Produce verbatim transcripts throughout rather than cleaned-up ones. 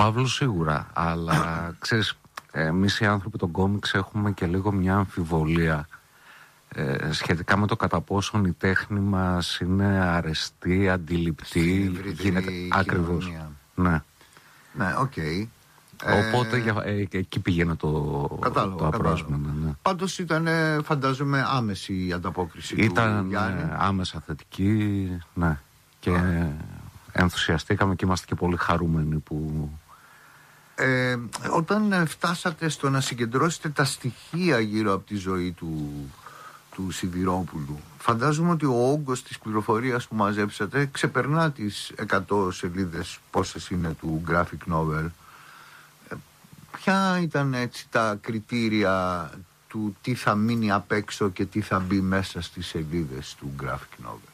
Παύλος σίγουρα, αλλά ξέρεις, εμείς οι άνθρωποι των κόμιξ έχουμε και λίγο μια αμφιβολία ε, σχετικά με το κατά πόσον η τέχνη μας είναι αρεστή, αντιληπτή, γίνεται ακριβώς. Ναι. Ναι, οκ. Okay. Οπότε ε, ε, εκεί πήγαινε το, το απρόσμενο. Ναι. Πάντως ήταν, φαντάζομαι, άμεση η ανταπόκριση ήταν, του Γιάννη. Ήταν άμεσα θετική, ναι. Και ah. ενθουσιαστήκαμε και είμαστε και πολύ χαρούμενοι που... Ε, όταν φτάσατε στο να συγκεντρώσετε τα στοιχεία γύρω από τη ζωή του, του Σιδηρόπουλου, φαντάζομαι ότι ο όγκος της πληροφορίας που μαζέψατε ξεπερνά τις εκατό σελίδες πόσες είναι του graphic novel. Ε, ποια ήταν έτσι τα κριτήρια του τι θα μείνει απ' έξω και τι θα μπει μέσα στις σελίδες του graphic novel?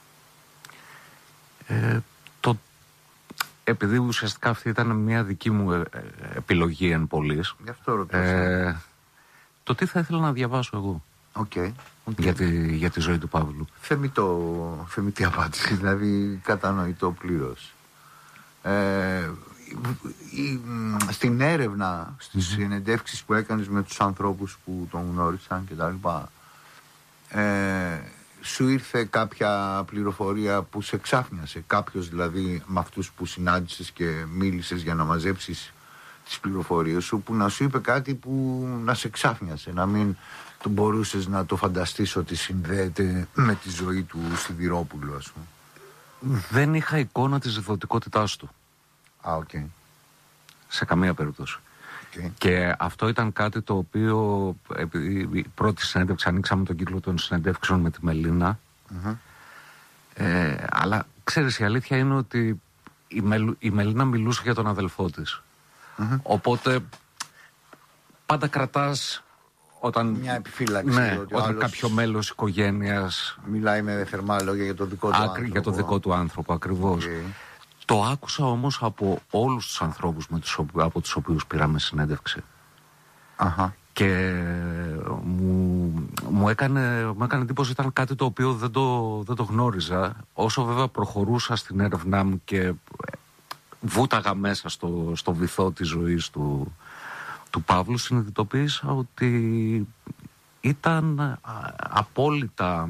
Ε, το Επειδή ουσιαστικά αυτή ήταν μια δική μου ε, ε, επιλογή εν πολλής. Γι' αυτό ρωτώ. Ε, το τι θα ήθελα να διαβάσω εγώ. Okay, okay. Για, τη, για τη ζωή του Παύλου. Θεμητό, θεμητή απάντηση, δηλαδή κατανοητό πλήρως. Ε, η, στην έρευνα, στις mm-hmm. συνεντεύξεις που έκανες με τους ανθρώπους που τον γνώρισαν κτλ. Ε, σου ήρθε κάποια πληροφορία που σε ξάφνιασε? Κάποιος δηλαδή με αυτούς που συνάντησες και μίλησες για να μαζέψεις τις πληροφορίες σου, που να σου είπε κάτι που να σε ξάφνιασε, να μην το μπορούσες να το φανταστείς ότι συνδέεται με τη ζωή του Σιδηρόπουλου, ας πούμε? Δεν είχα εικόνα της ζυθωτικότητάς του. Α, οκ. Okay. Σε καμία περίπτωση. Okay. Και αυτό ήταν κάτι το οποίο, επειδή η πρώτη συνέντευξη, ανοίξαμε τον κύκλο των συνεντεύξεων με τη Μελίνα. Mm-hmm. Ε, αλλά ξέρεις, η αλήθεια είναι ότι η, Μελ, η Μελίνα μιλούσε για τον αδελφό της. Mm-hmm. Οπότε πάντα κρατάς όταν, μια επιφύλαξη, ναι, ότι όταν κάποιο μέλος οικογένειας μιλάει με θερμά λόγια για το δικό του άνθρωπο. Για το δικό του άνθρωπο, ακριβώς. Okay. Το άκουσα όμως από όλους τους ανθρώπους με τους, από τους οποίους πήραμε συνέντευξη. Uh-huh. Και μου, μου, έκανε, μου έκανε εντύπωση, ήταν κάτι το οποίο δεν το, δεν το γνώριζα. Όσο βέβαια προχωρούσα στην έρευνά μου και βούταγα μέσα στο, στο βυθό της ζωής του, του Παύλου, συνειδητοποίησα ότι ήταν απόλυτα,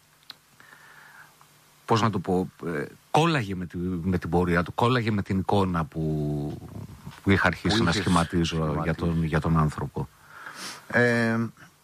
πώς να το πω, κόλλαγε με, τη, με την πορεία του, κόλλαγε με την εικόνα που, που είχα αρχίσει που να σχηματίζω για τον, για τον άνθρωπο. Ε,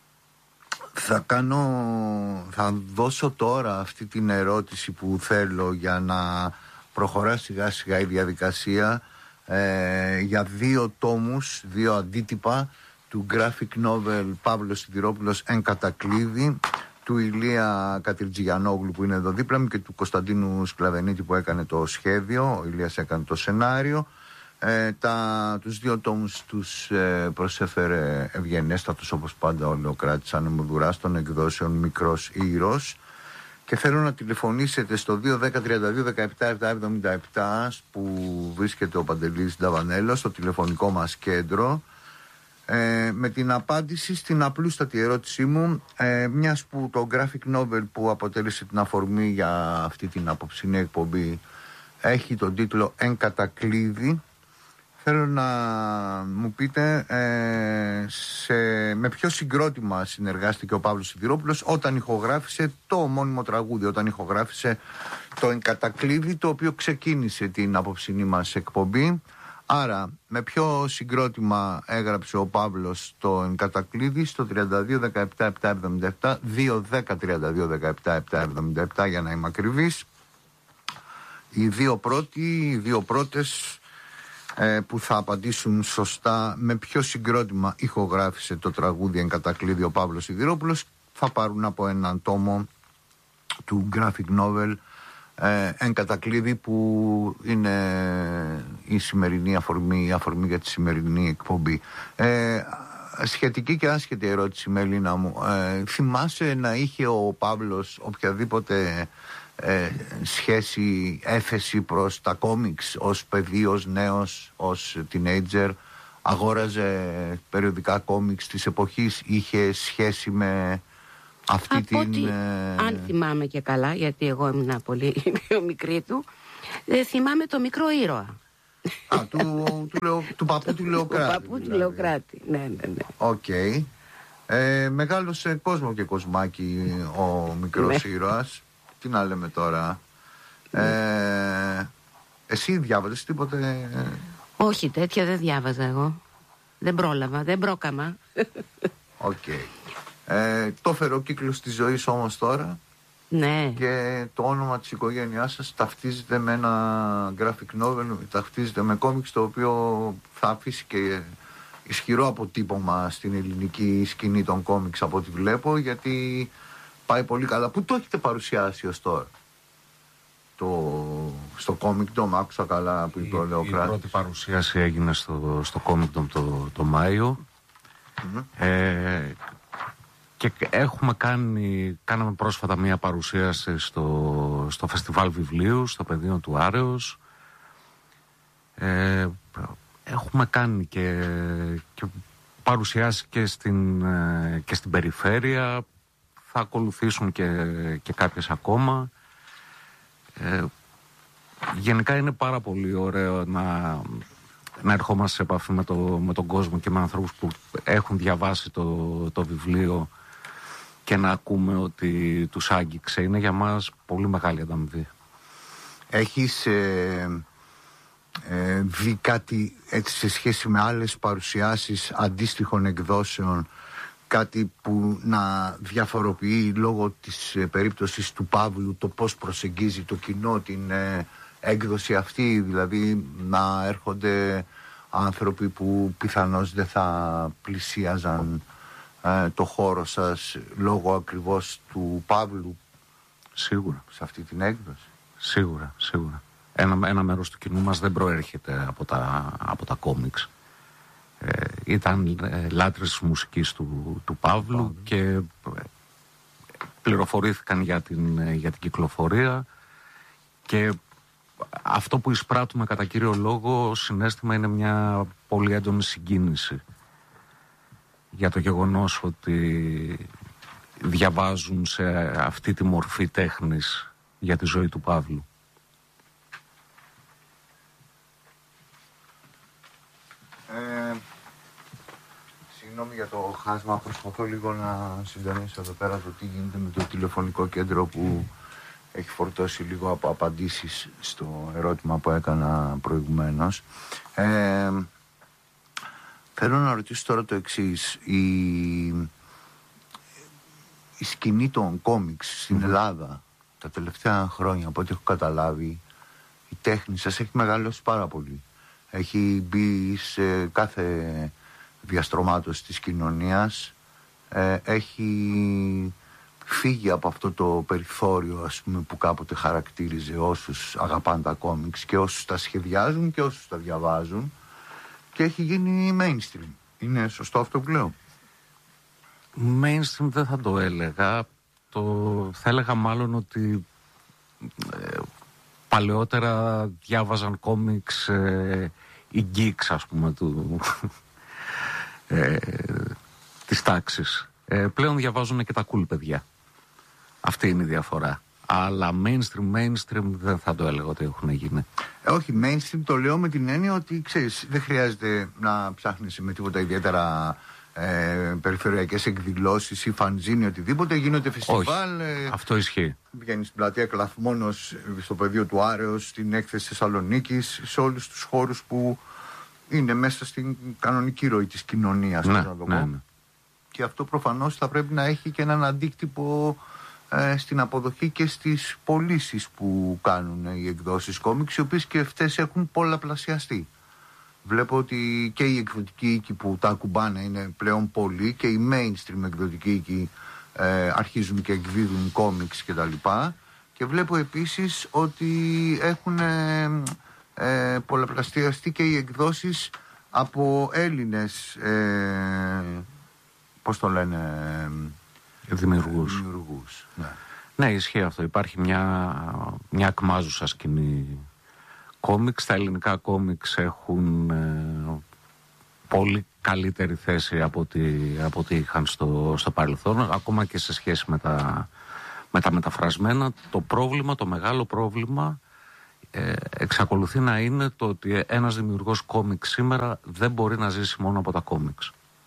θα κάνω, θα δώσω τώρα αυτή την ερώτηση που θέλω για να προχωρά σιγά σιγά η διαδικασία ε, για δύο τόμους, δύο αντίτυπα του graphic novel Παύλος Σιδηρόπουλος εν κατακλείδη, του Ηλία Κατριτζιανόγλου που είναι εδώ δίπλα μου και του Κωνσταντίνου Σκλαβενίτη που έκανε το σχέδιο. Ο Ηλίας έκανε το σενάριο. Ε, τα, τους δύο τόμους τους ε, προσέφερε ευγενέστατος, όπως πάντα, ο Λεοκράτης Ανεμοδουράς των εκδόσεων Μικρός Ήρος. Και θέλω να τηλεφωνήσετε στο δύο ένα μηδέν τρία δύο ένα επτά επτά εβδομήντα επτά που βρίσκεται ο Παντελής Νταβανέλος, στο τηλεφωνικό μας κέντρο, ε, με την απάντηση στην απλούστατη ερώτησή μου, ε, μιας που το graphic novel που αποτέλεσε την αφορμή για αυτή την απόψινή εκπομπή έχει τον τίτλο «Εν κατακλείδη». Θέλω να μου πείτε ε, σε, με ποιο συγκρότημα συνεργάστηκε ο Παύλος Σιδηρόπουλος όταν ηχογράφησε το μόνιμο τραγούδι, όταν ηχογράφησε το «Εν κατακλείδη», το οποίο ξεκίνησε την απόψινή μας εκπομπή. Άρα, με ποιο συγκρότημα έγραψε ο Παύλος το «Εν κατακλείδη» στο τριάντα δύο δεκαεπτά επτά εβδομήντα επτά, δύο ένα μηδέν τρία δύο ένα επτά επτά εβδομήντα επτά για να είμαι ακριβής. Οι δύο πρώτοι, οι δύο πρώτες ε, που θα απαντήσουν σωστά με ποιο συγκρότημα ηχογράφησε το τραγούδι «Εν κατακλείδη» ο Παύλος Σιδηρόπουλος θα πάρουν από έναν τόμο του graphic novel ε, «Εν κατακλείδη», που είναι η σημερινή αφορμή, η αφορμή για τη σημερινή εκπομπή. Ε, σχετική και άσχετη ερώτηση, Μελίνα μου. Ε, θυμάσαι να είχε ο Παύλος οποιαδήποτε ε, σχέση, έφεση προς τα κόμιξ ως παιδί, ως νέος, ως teenager? Αγόραζε περιοδικά κόμιξ της εποχής, είχε σχέση με αυτή Από την... ότι, ε... αν θυμάμαι και καλά, γιατί εγώ ήμουν πολύ μικρή του, ε, θυμάμαι το Μικρό Ήρωα. Α, του, του, του, του παππού του Λεοκράτη. Του παππού δηλαδή. του Λεοκράτη, ναι, ναι, ναι. Οκ. Okay. Ε, μεγάλωσε κόσμο και κοσμάκι ο μικρός ήρωας. Τι να λέμε τώρα. Ε, εσύ διάβαζες τίποτε? Όχι, τέτοια δεν διάβαζα εγώ. Δεν πρόλαβα, δεν πρόκαμα. Οκ. Okay. Ε, το φέρω κύκλος της ζωής όμως τώρα. Ναι. Και το όνομα της οικογένειάς σας ταυτίζεται με ένα graphic novel, ταυτίζεται με κόμιξ, το οποίο θα αφήσει και ισχυρό αποτύπωμα στην ελληνική σκηνή των κόμιξ από ό,τι βλέπω, γιατί πάει πολύ καλά. Πού το έχετε παρουσιάσει ως τώρα? Το, στο Comic Dome, άκουσα καλά που είπε ο Λεοκράτης. Η πρώτη παρουσίαση έγινε στο, στο Comic Dome το, το Μάιο. Mm-hmm. Ε, και έχουμε κάνει, κάναμε πρόσφατα μία παρουσίαση στο, στο Φεστιβάλ Βιβλίου, στο Πεδίο του Άρεως. Ε, έχουμε κάνει και, και παρουσιάσει και στην, και στην περιφέρεια. Θα ακολουθήσουν και, και κάποιες ακόμα. Ε, γενικά είναι πάρα πολύ ωραίο να, να ερχόμαστε σε επαφή με, το, με τον κόσμο και με ανθρώπους που έχουν διαβάσει το, το βιβλίο και να ακούμε ότι τους άγγιξε. Είναι για μας πολύ μεγάλη ανταμοιβή. Έχεις ε, ε, δει κάτι έτσι σε σχέση με άλλες παρουσιάσεις αντίστοιχων εκδόσεων, κάτι που να διαφοροποιεί λόγω της ε, περίπτωσης του Παύλου το πώς προσεγγίζει το κοινό την ε, έκδοση αυτή, δηλαδή να έρχονται άνθρωποι που πιθανώς δεν θα πλησίαζαν ε, το χώρο σας λόγω ακριβώς του Παύλου? Σίγουρα. Σε αυτή την έκδοση. Σίγουρα, σίγουρα. Ένα, ένα μέρος του κοινού μας δεν προέρχεται από τα, από τα κόμιξ. Ε, ήταν ε, λάτρες της μουσικής του, του Παύλου Παύλου. Και ε, πληροφορήθηκαν για την, ε, για την κυκλοφορία, και αυτό που εισπράττουμε κατά κύριο λόγο συναίσθημα είναι μια πολύ έντονη συγκίνηση για το γεγονός ότι διαβάζουν σε αυτή τη μορφή τέχνης για τη ζωή του Παύλου. Ε, συγγνώμη για το χάσμα, προσπαθώ λίγο να συντονίσω εδώ πέρα το τι γίνεται με το τηλεφωνικό κέντρο που έχει φορτώσει λίγο από απαντήσεις στο ερώτημα που έκανα προηγουμένως. Ε, θέλω να ρωτήσω τώρα το εξής. Η, η σκηνή των κόμιξ στην mm-hmm. Ελλάδα τα τελευταία χρόνια, από ό,τι έχω καταλάβει, η τέχνη σας έχει μεγαλώσει πάρα πολύ. Έχει μπει σε κάθε διαστρωμάτωση της κοινωνίας, ε, έχει φύγει από αυτό το περιθώριο, ας πούμε, που κάποτε χαρακτήριζε όσους αγαπάνε τα κόμιξ και όσους τα σχεδιάζουν και όσους τα διαβάζουν, και έχει γίνει mainstream. Είναι σωστό αυτό που λέω? Mainstream δεν θα το έλεγα. Το, θα έλεγα μάλλον ότι ε, παλαιότερα διάβαζαν κόμιξ ε, οι geeks, ας πούμε, του, ε, της τάξης. Ε, πλέον διαβάζουν και τα cool παιδιά. Αυτή είναι η διαφορά. Αλλά mainstream, mainstream δεν θα το έλεγα ότι έχουν γίνει. Ε, όχι, mainstream το λέω με την έννοια ότι, ξέρεις, δεν χρειάζεται να ψάχνεις με τίποτα ιδιαίτερα ε, περιφερειακές εκδηλώσεις ή φαντζίνι, οτιδήποτε. Γίνονται φεστιβάλ. Όχι, ε, αυτό ισχύει. Βγαίνεις στην πλατεία Κλαθμόνος, στο πεδίο του Άρεως, στην έκθεση Θεσσαλονίκης, σε όλους τους χώρους που είναι μέσα στην κανονική ροή της κοινωνίας. Ναι, να το ναι, ναι. Και αυτό προφανώς θα πρέπει να έχει και έναν αντίκτυπο ε, στην αποδοχή και στις πωλήσεις που κάνουν οι εκδόσεις κόμιξ, οι οποίες και αυτές έχουν πολλαπλασιαστεί. Βλέπω ότι και οι εκδοτικοί οίκοι που τα ακουμπάνε είναι πλέον πολλοί, και οι mainstream εκδοτικοί οίκοι ε, αρχίζουν και εκδίδουν κόμιξ κτλ. Και, και βλέπω επίσης ότι έχουν ε, ε, πολλαπλασιαστεί και οι εκδόσεις από Έλληνες, ε, πώς το λένε, δημιουργούς. δημιουργούς. Ναι. Ναι, ισχύει αυτό. Υπάρχει μια, μια ακμάζουσα σκηνή κόμιξ. Τα ελληνικά κόμιξ έχουν ε, πολύ καλύτερη θέση από ό,τι, από ό,τι είχαν στο, στο παρελθόν, ακόμα και σε σχέση με τα, με τα μεταφρασμένα. Το πρόβλημα, το μεγάλο πρόβλημα ε, εξακολουθεί να είναι το ότι ένας δημιουργός κόμιξ σήμερα δεν μπορεί να ζήσει μόνο από τα κόμιξ.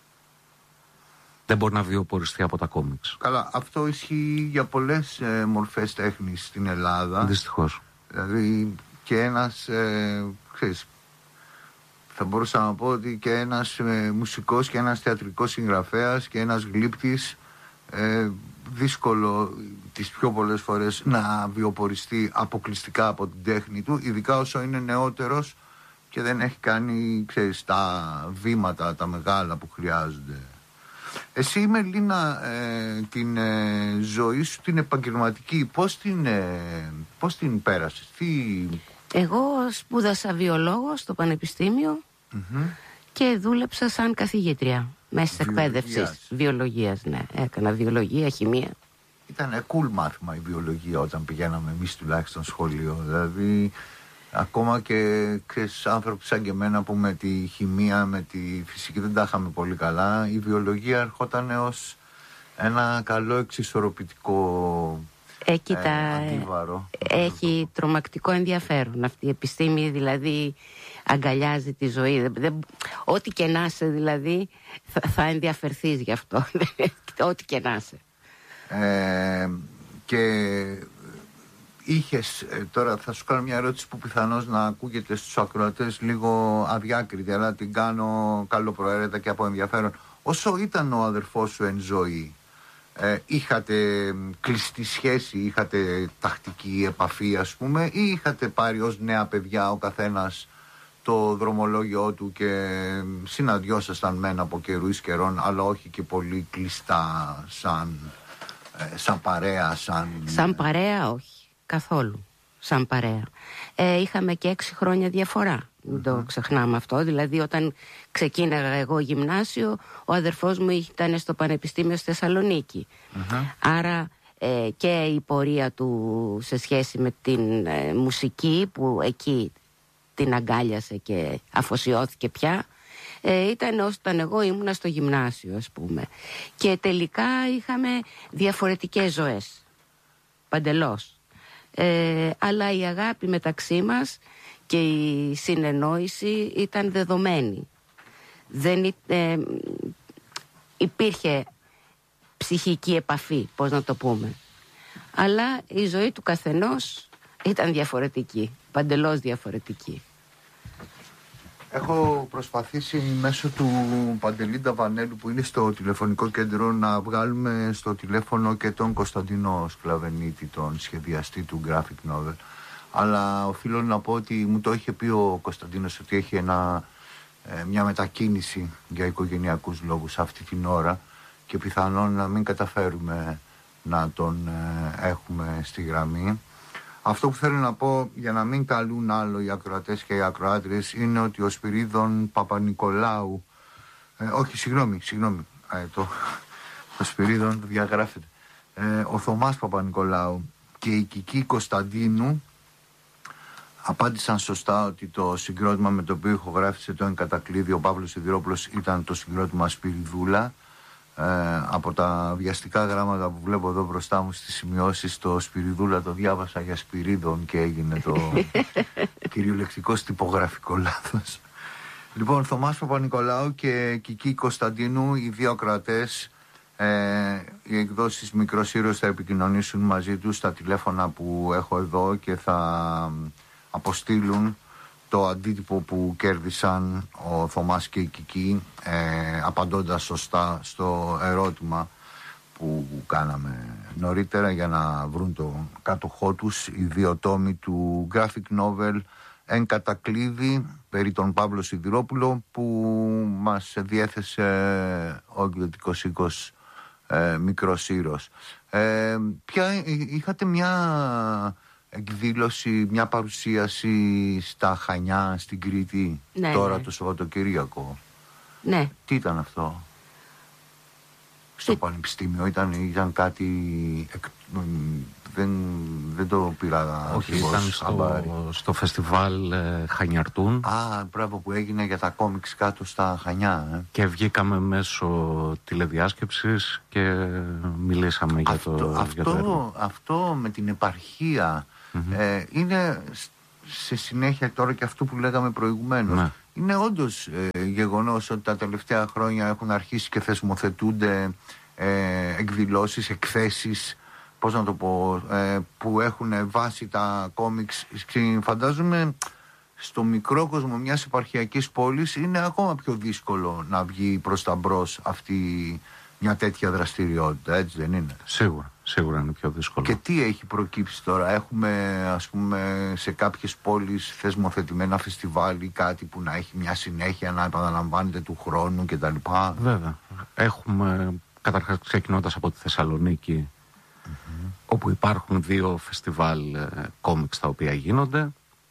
Δεν μπορεί να βιοποριστεί από τα κόμιξ. Καλά, αυτό ισχύει για πολλές ε, μορφές τέχνης στην Ελλάδα. Δυστυχώς. Δηλαδή και ένας, ε, ξέρεις, θα μπορούσα να πω ότι και ένας ε, μουσικός και ένας θεατρικός συγγραφέας και ένας γλύπτης, ε, δύσκολο τις πιο πολλές φορές να βιοποριστεί αποκλειστικά από την τέχνη του, ειδικά όσο είναι νεότερος και δεν έχει κάνει, ξέρεις, τα βήματα τα μεγάλα που χρειάζονται. Εσύ, Μελίνα, ε, την ε, ζωή σου την επαγγελματική πώς την, ε, πώς την πέρασες? Τι... Εγώ σπούδασα βιολόγο στο Πανεπιστήμιο mm-hmm. και δούλεψα σαν καθηγήτρια μέσα της εκπαίδευσης βιολογίας. Ναι, έκανα βιολογία, χημεία. Ήταν cool μάθημα η βιολογία όταν πηγαίναμε εμείς τουλάχιστον σχολείο. Δηλαδή ακόμα και ξέρεις, άνθρωποι σαν και εμένα που με τη χημεία, με τη φυσική δεν τα είχαμε πολύ καλά, η βιολογία ερχόταν ως ένα καλό εξισορροπητικό ε, κοίτα, ε, αντίβαρο. Έχει τρομακτικό ενδιαφέρον αυτή η επιστήμη, δηλαδή αγκαλιάζει τη ζωή. Δεν, δεν, ό,τι και να είσαι δηλαδή θα, θα ενδιαφερθείς γι' αυτό. Ό,τι και να είσαι. Ε, και είχες, ε, τώρα θα σου κάνω μια ερώτηση που πιθανώς να ακούγεται στους ακροατές λίγο αδιάκριτη, αλλά την κάνω καλοπροαίρετα και από ενδιαφέρον. Όσο ήταν ο αδερφός σου εν ζωή, ε, είχατε κλειστή σχέση, είχατε τακτική επαφή ας πούμε, ή είχατε πάρει ως νέα παιδιά ο καθένας το δρομολόγιο του και συναντιόσασταν μεν από καιρού εις καιρών, αλλά όχι και πολύ κλειστά σαν, ε, σαν παρέα? Σαν, σαν παρέα όχι, καθόλου σαν παρέα. Ε, είχαμε και έξι χρόνια διαφορά, μην mm-hmm. το ξεχνάμε αυτό. Δηλαδή όταν ξεκίναγα εγώ γυμνάσιο, ο αδερφός μου ήταν στο Πανεπιστήμιο στη Θεσσαλονίκη. Mm-hmm. Άρα ε, και η πορεία του σε σχέση με την ε, μουσική που εκεί την αγκάλιασε και αφοσιώθηκε πια, ε, ήταν όταν εγώ ήμουνα στο γυμνάσιο ας πούμε. Και τελικά είχαμε διαφορετικές ζωές, παντελώς. Ε, αλλά η αγάπη μεταξύ μας και η συνεννόηση ήταν δεδομένη. Δεν ε, υπήρχε ψυχική επαφή, πώς να το πούμε. Αλλά η ζωή του καθενός ήταν διαφορετική, παντελώς διαφορετική. Έχω προσπαθήσει μέσω του Παντελή Νταβανέλου που είναι στο τηλεφωνικό κέντρο να βγάλουμε στο τηλέφωνο και τον Κωνσταντίνο Σκλαβενίτη, τον σχεδιαστή του graphic novel. Αλλά οφείλω να πω ότι μου το είχε πει ο Κωνσταντίνος ότι έχει ένα, ε, μια μετακίνηση για οικογενειακούς λόγους αυτή την ώρα και πιθανόν να μην καταφέρουμε να τον ε, έχουμε στη γραμμή. Αυτό που θέλω να πω για να μην καλούν άλλο οι ακροατές και οι ακροάτριες είναι ότι ο Σπυρίδων Παπανικολάου, ε, όχι συγγνώμη, συγγνώμη, ε, το, ο Σπυρίδων διαγράφεται, ε, ο Θωμάς Παπανικολάου και η Κική Κωνσταντίνου απάντησαν σωστά ότι το συγκρότημα με το οποίο ηχογράφησε το εγκατακλείδι ο Παύλος Σιδηρόπουλος ήταν το συγκρότημα Σπυριδούλα. Ε, από τα βιαστικά γράμματα που βλέπω εδώ μπροστά μου στις σημειώσεις, το Σπυριδούλα το διάβασα για Σπυρίδων και έγινε το κυριολεκτικό τυπογραφικό λάθος. Λοιπόν, Θωμάς Παπανικολάου και Κική Κωνσταντίνου, οι δύο ακροατές, ε, οι εκδόσεις Μικρός Ήρωας θα επικοινωνήσουν μαζί τους στα τηλέφωνα που έχω εδώ και θα αποστείλουν το αντίτυπο που κέρδισαν ο Θωμάς και η Κική, ε, απαντώντας σωστά στο ερώτημα που κάναμε νωρίτερα για να βρουν το κάτοχό τους, οι δύο τόμοι του graphic novel «Εν κατακλείδη» περί τον Παύλο Σιδηρόπουλο που μας διέθεσε ο εκδοτικός οίκος ε, Μικρός Ήρωας. Ε, ποια, είχατε μια εκδήλωση, μια παρουσίαση στα Χανιά, στην Κρήτη, ναι, τώρα ναι. το Σαββατοκύριακο. Ναι. Τι ήταν αυτό? Στο Τι... Πανεπιστήμιο ήταν, ήταν κάτι... Εκ... Δεν, δεν το πήρα. Όχι, ήταν στο, στο φεστιβάλ ε, Χανιαρτούν. Α, μπράβο, που έγινε για τα κόμιξ κάτω στα Χανιά. Ε. Και βγήκαμε μέσω τηλεδιάσκεψης και μιλήσαμε αυτό, για το, αυτό, για το έργο. Αυτό με την επαρχία mm-hmm. ε, είναι σε συνέχεια τώρα και αυτό που λέγαμε προηγουμένως, ναι. είναι όντως ε, γεγονός ότι τα τελευταία χρόνια έχουν αρχίσει και θεσμοθετούνται ε, εκδηλώσεις, εκθέσεις, πώς να το πω, ε, που έχουν βάσει τα κόμιξ. Φαντάζομαι στο μικρό κόσμο μιας επαρχιακής πόλης είναι ακόμα πιο δύσκολο να βγει προς τα μπρος αυτή μια τέτοια δραστηριότητα, έτσι δεν είναι? Σίγουρα, σίγουρα είναι πιο δύσκολο. Και τι έχει προκύψει τώρα? Έχουμε, ας πούμε, σε κάποιες πόλεις θεσμοθετημένα φεστιβάλ ή κάτι που να έχει μια συνέχεια, να επαναλαμβάνεται του χρόνου κτλ? Βέβαια. Έχουμε, καταρχάς ξεκινώντας από τη Θεσσαλονίκη, mm-hmm. όπου υπάρχουν δύο φεστιβάλ ε, κόμιξ τα οποία γίνονται.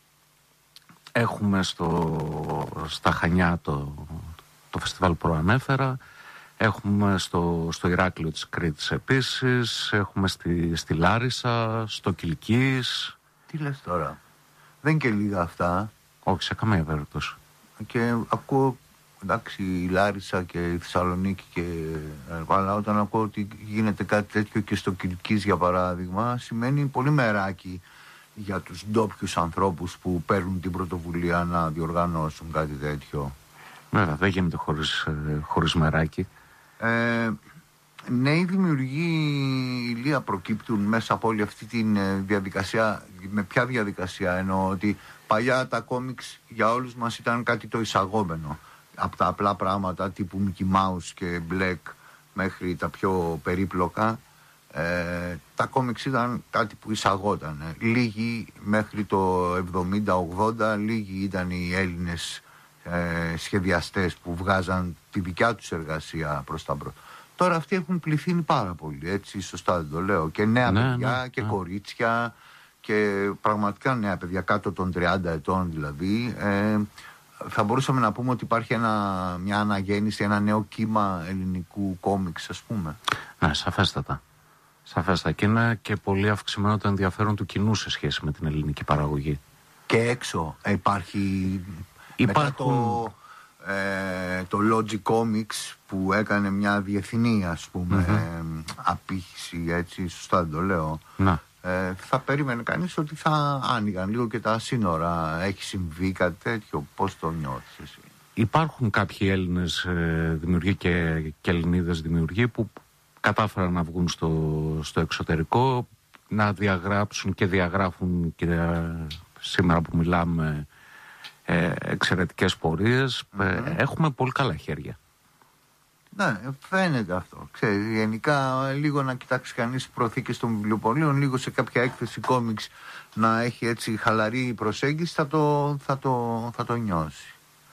Έχουμε στο, στα Χανιά το, το φεστιβάλ που προανέφερα. Έχουμε στο, στο Ηράκλειο της Κρήτης επίσης. Έχουμε στη, στη Λάρισα, στο Κιλκής. Τι λες τώρα? Δεν είναι και λίγα αυτά? Όχι, σε καμία περίπτωση. Και ακούω, εντάξει, η Λάρισα και η Θεσσαλονίκη και... αλλά όταν ακούω ότι γίνεται κάτι τέτοιο και στο Κιλκής, για παράδειγμα, σημαίνει πολύ μεράκι για τους ντόπιους ανθρώπους που παίρνουν την πρωτοβουλία να διοργανώσουν κάτι τέτοιο. Βέβαια, δεν γίνεται χωρίς, χωρίς μεράκι. Ε, νέοι δημιουργοί, Ηλία, προκύπτουν μέσα από όλη αυτή τη διαδικασία. Με ποια διαδικασία? Εννοώ ότι παλιά τα κόμιξ για όλους μας ήταν κάτι το εισαγόμενο. Από τα απλά πράγματα τύπου Mickey Mouse και Black μέχρι τα πιο περίπλοκα. Ε, τα κόμιξ ήταν κάτι που εισαγόταν. Λίγοι μέχρι το εβδομήντα ογδόντα, λίγοι ήταν οι Έλληνες ε, σχεδιαστές που βγάζαν τη δικιά τους εργασία προς τα μπρος. Τώρα αυτοί έχουν πληθύνει πάρα πολύ, έτσι, σωστά δεν το λέω? Και νέα ναι, παιδιά ναι, και ναι. κορίτσια και πραγματικά νέα παιδιά κάτω των τριάντα ετών δηλαδή. Ε, θα μπορούσαμε να πούμε ότι υπάρχει ένα, μια αναγέννηση, ένα νέο κύμα ελληνικού κόμιξ, ας πούμε. Ναι, σαφέστατα. Σαφέστα. Και είναι και πολύ αυξημένο το ενδιαφέρον του κοινού σε σχέση με την ελληνική παραγωγή. Και έξω υπάρχει... Υπάρχουν... Μετά το, ε, το Logic Comics που έκανε μια διεθνή, ας πούμε, mm-hmm. ε, απήχηση, έτσι, σωστά δεν το λέω. Να. Ε, θα περίμενε κανείς ότι θα άνοιγαν λίγο και τα σύνορα. Έχει συμβεί κάτι τέτοιο? Πώς το νιώθεις εσύ? Υπάρχουν κάποιοι Έλληνες ε, δημιουργοί και, και Ελληνίδες δημιουργοί που κατάφεραν να βγουν στο, στο εξωτερικό, να διαγράψουν και διαγράφουν και ε, σήμερα που μιλάμε ε, εξαιρετικές πορείες. Mm-hmm. Ε, έχουμε πολύ καλά χέρια. Ναι, φαίνεται αυτό. Ξέρεις, γενικά λίγο να κοιτάξει κανείς προθήκες των βιβλιοπωλείων, λίγο σε κάποια έκθεση κόμιξ να έχει έτσι χαλαρή προσέγγιση, θα το, θα το, θα το νιώσει.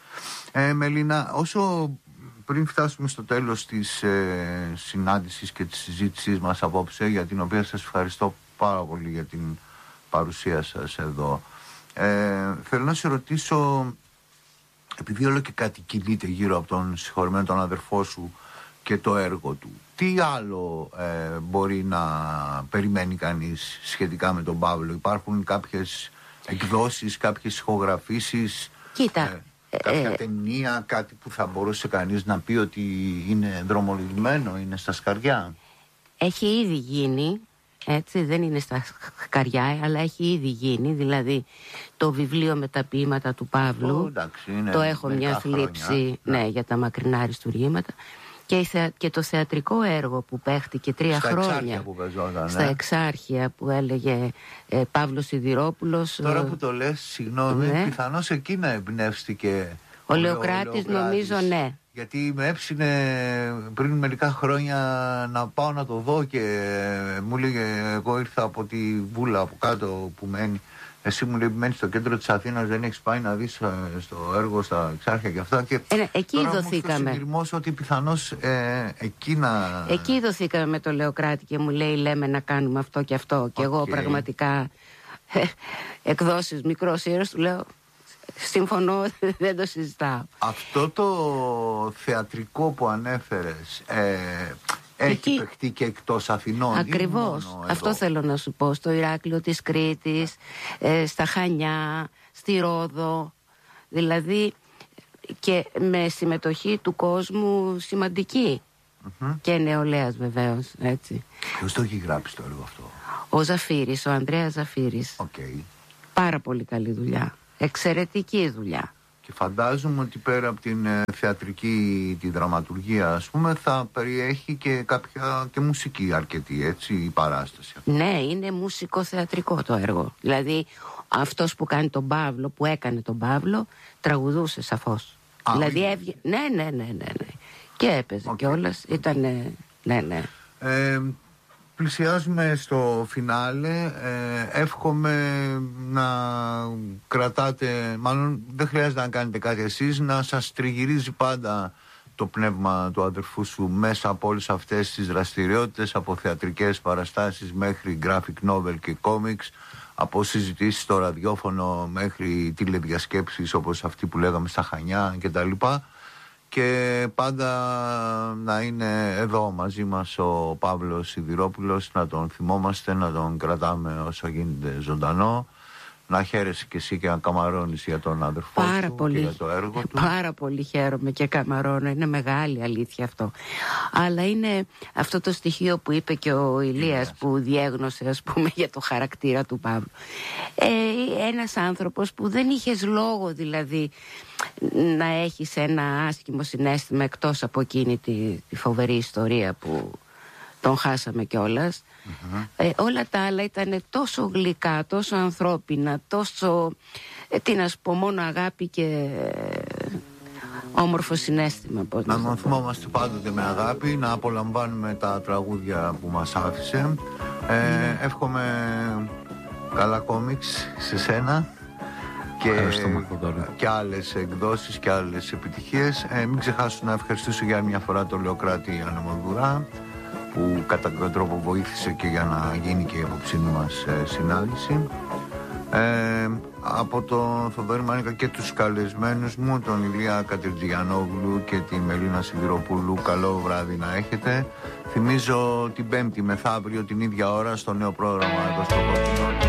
Ε, Μελίνα, όσο πριν φτάσουμε στο τέλος της ε, συνάντησης και της συζήτησής μας απόψε, για την οποία σας ευχαριστώ πάρα πολύ για την παρουσία σας εδώ, ε, θέλω να σε ρωτήσω, επειδή όλο και κάτι κυλείται γύρω από τον συγχωρεμένο τον αδερφό σου και το έργο του, τι άλλο ε, μπορεί να περιμένει κανείς σχετικά με τον Παύλο? Υπάρχουν κάποιες εκδόσεις, κάποιες ηχογραφήσεις? Κοίτα, ε, κάποια ε, ταινία, κάτι που θα μπορούσε κανείς να πει ότι είναι δρομολογημένο, είναι στα σκαριά? Έχει ήδη γίνει, έτσι, δεν είναι στα σκαριά, αλλά έχει ήδη γίνει. Δηλαδή το βιβλίο με τα ποίηματα του Παύλου, oh, εντάξει, είναι, το έχω μια θλίψη, ναι, ναι, για τα μακρινά αριστουργήματα. Και, και το θεατρικό έργο που παίχτηκε τρία στα χρόνια εξάρχεια που παίζονταν, στα ναι. εξάρχεια που έλεγε ε, Παύλος Σιδηρόπουλος. Τώρα που το λες, συγγνώμη, ναι. πιθανώς εκεί να εμπνεύστηκε ο, ο Λεοκράτης, νομίζω, ναι. Γιατί με έψινε πριν μερικά χρόνια να πάω να το δω και μου έλεγε, εγώ ήρθα από τη Βούλα από κάτω που μένει. Εσύ μου λέει, μένεις στο κέντρο της Αθήνας, δεν έχεις πάει να δεις στο έργο στα εξάρχεια και αυτά. Και ε, εκεί τώρα δοθήκαμε. Μου συνειρμός ότι πιθανώς ε, εκεί να... Εκεί δοθήκαμε με το Λεοκράτη και μου λέει, λέμε να κάνουμε αυτό και αυτό. Και okay. εγώ πραγματικά ε, εκδόσεις μικρός ήρωας, του λέω, συμφωνώ, δεν το συζητάω. Αυτό το θεατρικό που ανέφερες... Ε, έχει εκεί παιχτεί και εκτός Αθηνών? Ακριβώς, αυτό θέλω να σου πω. Στο Ηράκλειο της Κρήτης, ε, στα Χανιά, στη Ρόδο. Δηλαδή και με συμμετοχή του κόσμου σημαντική. Mm-hmm. Και νεολαίας βεβαίως, έτσι. Ποιος το έχει γράψει το έργο αυτό? Ο Ζαφύρης, ο Ανδρέας Ζαφύρης. Okay. Πάρα πολύ καλή δουλειά. Εξαιρετική δουλειά. Και φαντάζομαι ότι πέρα από την ε, θεατρική, τη δραματουργία, ας πούμε, θα περιέχει και κάποια και μουσική αρκετή, έτσι, η παράσταση. Ναι, είναι μουσικοθεατρικό το έργο. Δηλαδή αυτός που κάνει τον Παύλο, που έκανε τον Παύλο, τραγουδούσε σαφώς. Α, δηλαδή έβγε... ναι, ναι, ναι, ναι, ναι. Και έπαιζε okay. κιόλας. Ήταν, ναι, ναι. Ε, πλησιάζουμε στο φινάλε. ε, Εύχομαι να κρατάτε, μάλλον δεν χρειάζεται να κάνετε κάτι εσείς, να σας τριγυρίζει πάντα το πνεύμα του αδερφού σου μέσα από όλες αυτές τις δραστηριότητες, από θεατρικές παραστάσεις μέχρι graphic novel και comics, από συζητήσεις στο ραδιόφωνο μέχρι τηλεδιασκέψεις όπως αυτή που λέγαμε στα Χανιά κτλ. Και πάντα να είναι εδώ μαζί μας ο Παύλος Σιδηρόπουλος, να τον θυμόμαστε, να τον κρατάμε όσο γίνεται ζωντανό. Να χαίρεσαι και εσύ και να καμαρώνεις για τον αδερφό πάρα σου πολύ, και για το έργο του. Πάρα πολύ χαίρομαι και καμαρώνω. Είναι μεγάλη αλήθεια αυτό. Αλλά είναι αυτό το στοιχείο που είπε και ο Ηλίας yes. που διέγνωσε, ας πούμε, για το χαρακτήρα του Παύλου. Ε, ένας άνθρωπος που δεν είχες λόγο δηλαδή να έχεις ένα άσχημο συναίσθημα εκτός από εκείνη τη, τη φοβερή ιστορία που τον χάσαμε κιόλας. Mm-hmm. Ε, όλα τα άλλα ήταν τόσο γλυκά, τόσο ανθρώπινα, τόσο, ε, τι να σου πω, μόνο αγάπη και ε, όμορφο συναίσθημα. Να τον θυμόμαστε πάντοτε με αγάπη, να απολαμβάνουμε τα τραγούδια που μας άφησε. Ε, mm. Εύχομαι καλά κόμιξ σε σένα και, και άλλες εκδόσεις και άλλες επιτυχίες. Ε, μην ξεχάσω να ευχαριστήσω για μια φορά τον Λεοκράτη Ανεμοδουρά, που κατά κάποιο τρόπο βοήθησε και για να γίνει και η απόψινή μας ε, συνάντηση. Ε, από τον Θοδωρή Μάνικα και τους καλεσμένους μου, τον Ηλία Κατριτζιανόγλου και τη Μελίνα Σιδηροπούλου, καλό βράδυ να έχετε. Θυμίζω την Πέμπτη μεθαύριο την ίδια ώρα στο νέο πρόγραμμα εδώ στο Κόκκινο.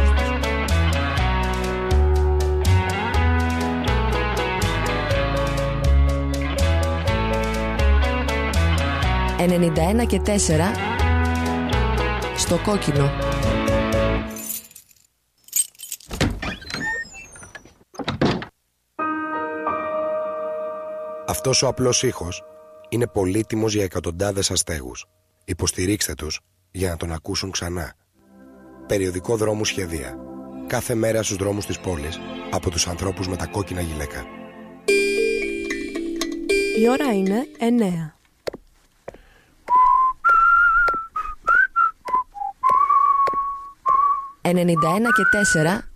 ενενήντα ένα και τέσσερα στο Κόκκινο. Αυτός ο απλός ήχος είναι πολύτιμος για εκατοντάδες αστέγους. Υποστηρίξτε τους για να τον ακούσουν ξανά. Περιοδικό Δρόμου Σχεδία. Κάθε μέρα στους δρόμους της πόλης από τους ανθρώπους με τα κόκκινα γυλαίκα. Η ώρα είναι εννέα. ενενήντα ένα και τέσσερα